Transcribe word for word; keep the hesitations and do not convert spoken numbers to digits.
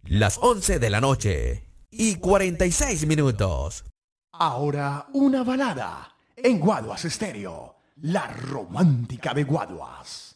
Las once de la noche y cuarenta y seis minutos. Ahora una balada en Guaduas Estéreo, la romántica de Guaduas.